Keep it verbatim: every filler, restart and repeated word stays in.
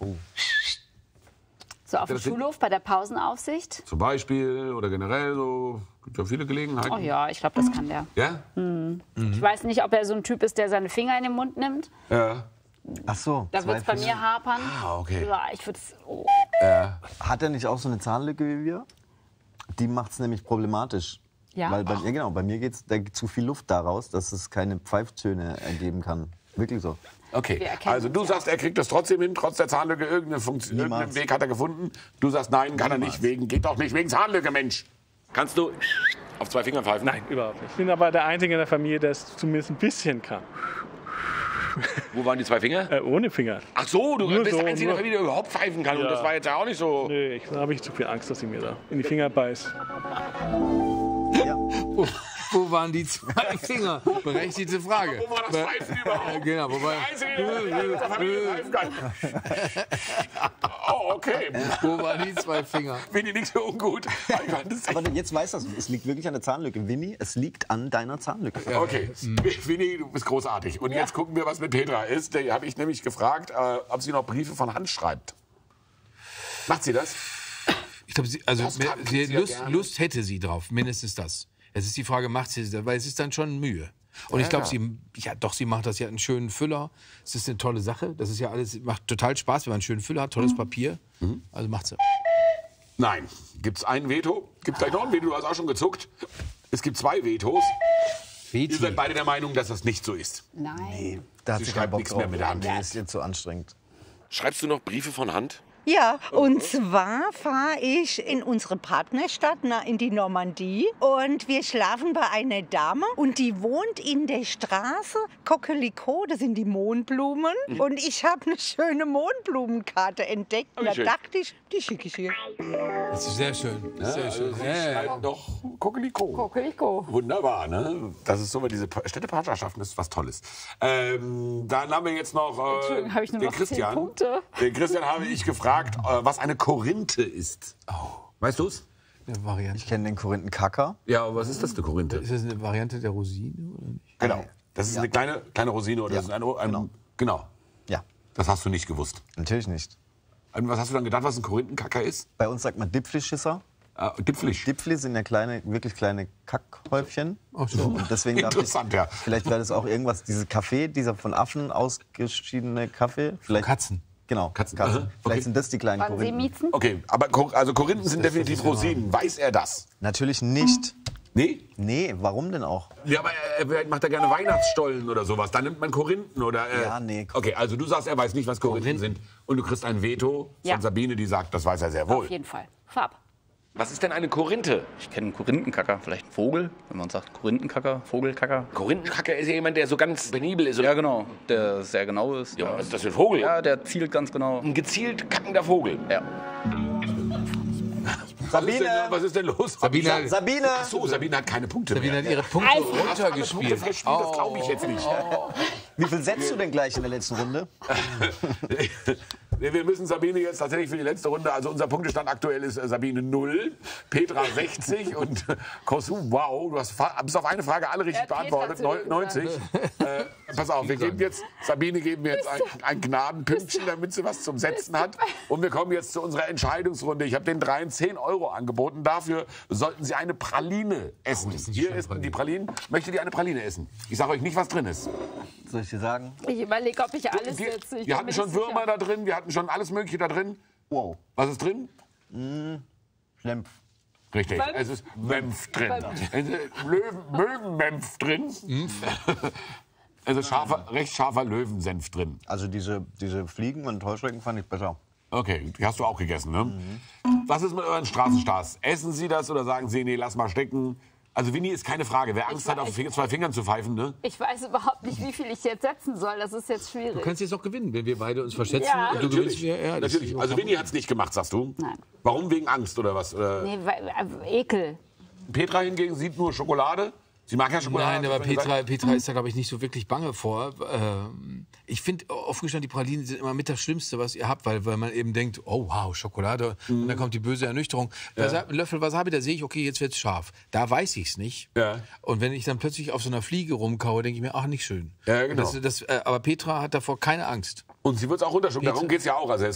So auf dem Schulhof bei der Pausenaufsicht? Zum Beispiel oder generell so. Gibt ja viele Gelegenheiten. Oh ja, ich glaube, das kann der. Ja? Hm. Mhm. Ich weiß nicht, ob er so ein Typ ist, der seine Finger in den Mund nimmt. Ja. Ach so. Da wird es bei mir hapern. Ah, okay. Ja, ich würde es. Oh. Ja. Hat er nicht auch so eine Zahnlücke wie wir? Die macht es nämlich problematisch. Ja? Weil bei, ja, genau, bei mir geht da geht zu viel Luft daraus, dass es keine Pfeiftöne ergeben kann. Wirklich so. Okay, also du sagst, er kriegt das trotzdem hin, trotz der Zahnlücke. Irgendeine Funktion, irgendeinen Weg hat er gefunden. Du sagst, nein, kann Niemals. er nicht. Wegen, geht doch nicht wegen Zahnlücke, Mensch. Kannst du auf zwei Fingern pfeifen? Nein, überhaupt nicht. Ich bin aber der Einzige in der Familie, der es zumindest ein bisschen kann. Wo waren die zwei Finger? Äh, ohne Finger. Ach so, du Nur bist so, der Einzige in der nur- Familie, der überhaupt pfeifen kann. Ja. Und das war jetzt ja auch nicht so... Nee, ich, da habe ich zu viel Angst, dass sie mir da in die Finger beißt. Ja. Wo, wo waren die zwei Finger? Berechtigte Frage. Wo war das Pfeifen überhaupt? Äh, Genau, wobei, Der Einzige, der in der Familie pfeifen kann. Oh, okay. wo waren die zwei Finger? Finde ich nicht so ungut. Ich fand das Aber jetzt weißt du, es liegt wirklich an der Zahnlücke. Winnie, es liegt an deiner Zahnlücke. Okay, Winnie, du bist großartig. Und jetzt gucken wir, was mit Petra ist. Da habe ich nämlich gefragt, äh, ob sie noch Briefe von Hand schreibt. Macht sie das? Ich glaube, sie, also, Das mehr- kann sie, sie ja Lust, gerne. Lust hätte sie drauf, mindestens das. Jetzt ist die Frage, macht sie das? Weil es ist dann schon Mühe. Und ich glaube, Ja. sie, ja doch, sie macht das ja einen schönen Füller. Es ist eine tolle Sache. Das ist ja alles, macht total Spaß, wenn man einen schönen Füller hat, tolles Papier. Also macht sie. Nein. Gibt es ein Veto? Gibt es gleich noch ein Veto? Du hast auch schon gezuckt. Es gibt zwei Vetos. Ihr seid beide der Meinung, dass das nicht so ist. Nein. Da hat Sie sie schreibt keinen Bock nichts drauf. mehr mit der Hand. Nee, ist jetzt zu anstrengend. Schreibst du noch Briefe von Hand? Ja, und zwar fahre ich in unsere Partnerstadt, na, in die Normandie. Und wir schlafen bei einer Dame und die wohnt in der Straße Coquelicot, das sind die Mohnblumen. Und ich habe eine schöne Mohnblumenkarte entdeckt. Oh, Und da schön. dachte ich, die schicke ich ihr. Das ist sehr schön. Sehr schön. Sie Ja, ja, ja. schreibt doch Kokeliko. Kokeliko. Wunderbar, ne? Das ist so, bei diese Pa- Städtepartnerschaften ist was Tolles. Ähm, dann haben wir jetzt noch äh, Entschuldigung, habe ich nur den noch zehn Christian. Punkte? Den Christian habe ich gefragt, äh, was eine Korinthe ist. Weißt du es? Eine Variante. Ich kenne den Korinthenkacker. Ja, aber was ist das, eine Korinthe? Ist das eine Variante der Rosine oder nicht? Genau. Das ist Ja. eine kleine, kleine Rosine oder Ja, das ist ein, ein, genau. genau. Ja, Das hast du nicht gewusst. natürlich nicht. Und was hast du dann gedacht, was ein Korinthenkacker ist? Bei uns sagt man Dipfelschisser. Äh, Dipflisch. Dipfli sind ja kleine, wirklich kleine Kackhäufchen. Ach so. Und deswegen dachte ich, Interessant, ja. vielleicht wäre das auch irgendwas, diese Kaffee, dieser von Affen ausgeschiedene Kaffee. Vielleicht, Katzen. Genau, Katzen. Katzen. Aha, okay. Vielleicht sind das die kleinen Waren Korinthen. Seemiezen? Okay, aber Kor also Korinthen sind definitiv Rosinen. Weiß er das? Natürlich nicht. Nee? Nee, warum denn auch? Ja, aber er, er macht ja gerne Weihnachtsstollen oder sowas. Da nimmt man Korinthen oder... Äh, Ja, nee. Okay, also du sagst, er weiß nicht, was Korinthen Korinthen. sind. Und du kriegst ein Veto Ja. von Sabine, die sagt, das weiß er sehr wohl. Auf jeden Fall. Farb. Was ist denn eine Korinthe? Ich kenne einen Korinthenkacker, vielleicht ein Vogel, wenn man sagt Korinthenkacker, Vogelkacker. Korinthenkacker ist ja jemand, der so ganz penibel ist. Ja, genau, der sehr genau ist. Ja, was ist das für ein Vogel? Ja, der zielt ganz genau. Ein gezielt kackender Vogel. Ja. Was ist, denn, was ist denn los? Sabine, Sabine! Ach so, Sabine hat keine Punkte Sabine mehr. hat ihre Punkte Also, Punkte runtergespielt. verspielt, das glaube ich jetzt nicht. Wie viel setzt du denn gleich in der letzten Runde? Nee, wir müssen Sabine jetzt tatsächlich für die letzte Runde, also unser Punktestand aktuell ist äh, Sabine null, Petra sechzig und Kosu, wow, du hast fa- bis auf eine Frage alle richtig Er hat Petra beantwortet, zu Neu- sagen. neunzig. Äh, pass auf, wir geben jetzt, Sabine geben wir jetzt ein, ein Gnadenpünktchen, damit sie was zum Setzen hat. Und wir kommen jetzt zu unserer Entscheidungsrunde. Ich habe den dreien zehn Euro angeboten. Dafür sollten sie eine Praline essen. das sind Hier schöne ist die Pralinen. Praline. Möchtet ihr eine Praline essen? Ich sage euch nicht, was drin ist. Soll ich dir sagen? Ich überlege, ob ich alles Wir, jetzt. Ich wir bin hatten mir schon nicht Würmer sicher. da drin, wir hatten schon alles Mögliche da drin. Wow. Was ist drin? Schlempf. Richtig, Menf? es ist Menf drin. Menf. Es ist Löwen, Möwenmenf drin. Es ist scharfer, recht scharfer Löwensenf drin. Also diese, diese Fliegen und Heuschrecken fand ich besser. Okay, die hast du auch gegessen, ne? Was ist mit euren Straßenstars? Essen Sie das oder sagen Sie, nee, lass mal stecken? Also Winnie ist keine Frage. Wer Angst hat, auf Finger- zwei Fingern zu pfeifen, ne? Ich weiß überhaupt nicht, wie viel ich jetzt setzen soll. Das ist jetzt Du schwierig. kannst jetzt auch gewinnen, wenn wir beide uns verschätzen. Ja. Und du gewinnst mir. Ja, das Natürlich. ist Also Winnie hat's nicht gemacht, sagst du? Nein. Warum? Wegen Angst oder was? Oder Nee, weil, äh, Ekel. Petra hingegen sieht nur Schokolade. Sie mag ja Schokolade. Nein, aber hast du gesagt. Petra, Petra ist da, glaube ich, nicht so wirklich bange vor. Ähm, ich finde, offen gestanden, die Pralinen sind immer mit das Schlimmste, was ihr habt, weil, weil man eben denkt, oh wow, Schokolade. Und dann kommt die böse Ernüchterung. Wasa- Ein Löffel Wasabi, da sehe ich, okay, jetzt wird's scharf. Da weiß ich's nicht. Ja. Und wenn ich dann plötzlich auf so einer Fliege rumkaue, denke ich mir, ach, nicht schön. Ja, genau. Das, das, äh, aber Petra hat davor keine Angst. Und sie wird es auch runterschlucken. Darum geht's ja auch. Also